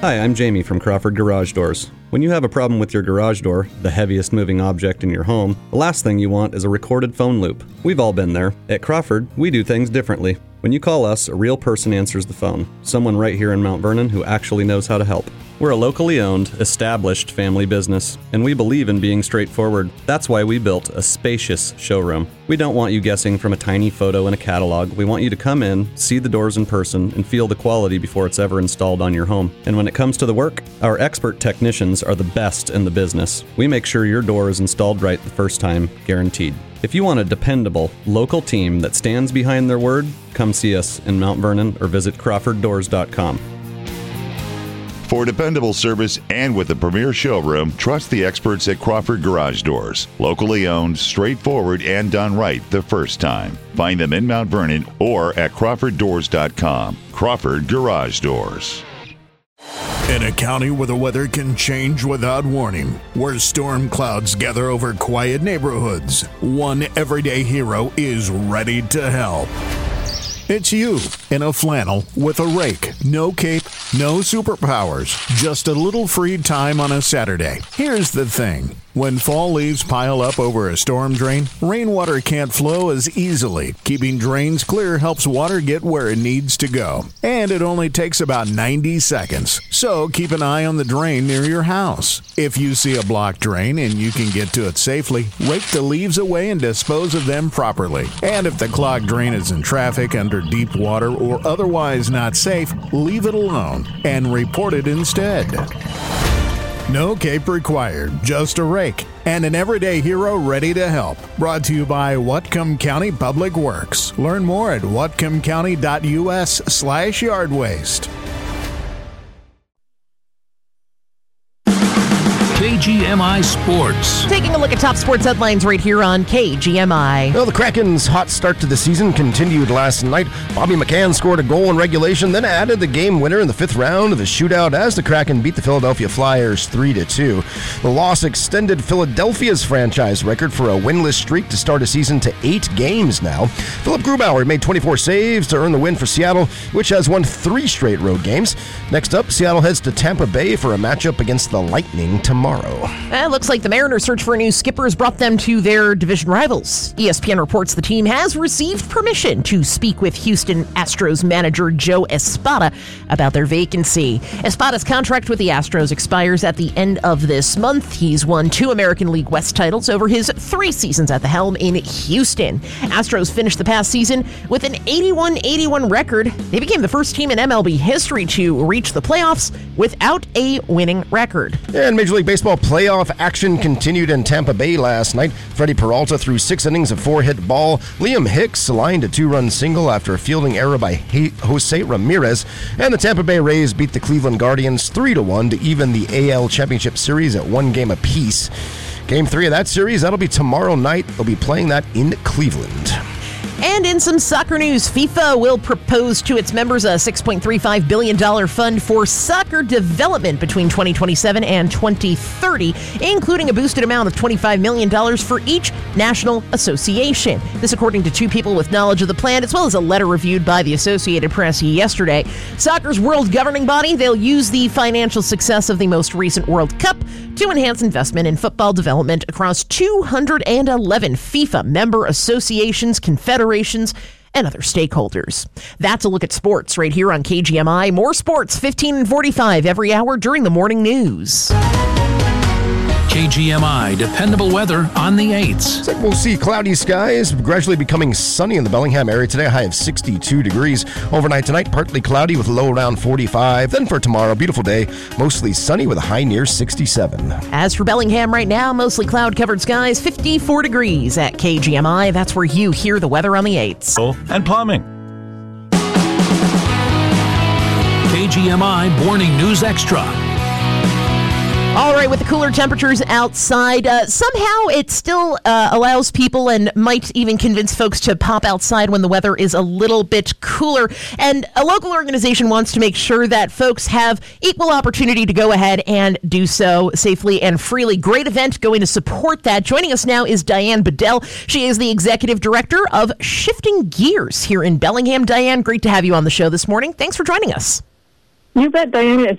Hi, I'm Jamie from Crawford Garage Doors. When you have a problem with your garage door, the heaviest moving object in your home, the last thing you want is a recorded phone loop. We've all been there. At Crawford, we do things differently. When you call us, a real person answers the phone. Someone right here in Mount Vernon who actually knows how to help. We're a locally owned, established family business, and we believe in being straightforward. That's why we built a spacious showroom. We don't want you guessing from a tiny photo in a catalog. We want you to come in, see the doors in person, and feel the quality before it's ever installed on your home. And when it comes to the work, our expert technicians are the best in the business. We make sure your door is installed right the first time, guaranteed. If you want a dependable, local team that stands behind their word, come see us in Mount Vernon or visit crawforddoors.com. For dependable service and with a premier showroom, trust the experts at Crawford Garage Doors. Locally owned, straightforward, and done right the first time. Find them in Mount Vernon or at crawforddoors.com. Crawford Garage Doors. In a county where the weather can change without warning, where storm clouds gather over quiet neighborhoods, one everyday hero is ready to help. It's you in a flannel with a rake, no cape, no superpowers, just a little free time on a Saturday. Here's the thing. When fall leaves pile up over a storm drain, rainwater can't flow as easily. Keeping drains clear helps water get where it needs to go. And it only takes about 90 seconds. So keep an eye on the drain near your house. If you see a blocked drain and you can get to it safely, rake the leaves away and dispose of them properly. And if the clogged drain is in traffic, under deep water, or otherwise not safe, leave it alone and report it instead. No cape required, just a rake, and an everyday hero ready to help. Brought to you by Whatcom County Public Works. Learn more at whatcomcounty.us/yard waste. KGMI Sports. Taking a look at top sports headlines right here on KGMI. Well, the Kraken's hot start to the season continued last night. Bobby McCann scored a goal in regulation, then added the game winner in the fifth round of the shootout as the Kraken beat the Philadelphia Flyers 3-2. The loss extended Philadelphia's franchise record for a winless streak to start a season to 8 games now. Philip Grubauer made 24 saves to earn the win for Seattle, which has won 3 straight road games. Next up, Seattle heads to Tampa Bay for a matchup against the Lightning tomorrow. It looks like the Mariners' search for a new skipper has brought them to their division rivals. ESPN reports the team has received permission to speak with Houston Astros manager Joe Espada about their vacancy. Espada's contract with the Astros expires at the end of this month. He's won 2 American League West titles over his 3 seasons at the helm in Houston. Astros finished the past season with an 81-81 record. They became the first team in MLB history to reach the playoffs without a winning record. And Major League Baseball playoff action continued in Tampa Bay last night. Freddie Peralta threw 6 innings of 4-hit ball. Liam Hicks lined a 2-run single after a fielding error by Jose Ramirez. And the Tampa Bay Rays beat the Cleveland Guardians 3-1 to even the AL Championship Series at 1 game apiece. Game 3 of that series, that'll be tomorrow night. They'll be playing that in Cleveland. And in some soccer news, FIFA will propose to its members a $6.35 billion fund for soccer development between 2027 and 2030, including a boosted amount of $25 million for each national association. This according to 2 people with knowledge of the plan, as well as a letter reviewed by the Associated Press yesterday. Soccer's world governing body, they'll use the financial success of the most recent World Cup to enhance investment in football development across 211 FIFA member associations, confederations, and other stakeholders. That's a look at sports right here on KGMI. More sports, 15 and 45 every hour during the morning news. KGMI dependable weather on the 8s. Looks like we'll see cloudy skies gradually becoming sunny in the Bellingham area today, a high of 62 degrees. Overnight tonight, partly cloudy with a low around 45. Then for tomorrow, beautiful day, mostly sunny with a high near 67. As for Bellingham right now, mostly cloud-covered skies, 54 degrees at KGMI. That's where you hear the weather on the 8s. And plumbing. KGMI Morning News Extra. All right, with the cooler temperatures outside, somehow it still allows people and might even convince folks to pop outside when the weather is a little bit cooler. And a local organization wants to make sure that folks have equal opportunity to go ahead and do so safely and freely. Great event going to support that. Joining us now is Diane Bedell. She is the executive director of Shifting Gears here in Bellingham. Diane, great to have you on the show this morning. Thanks for joining us. You bet, Diane. It's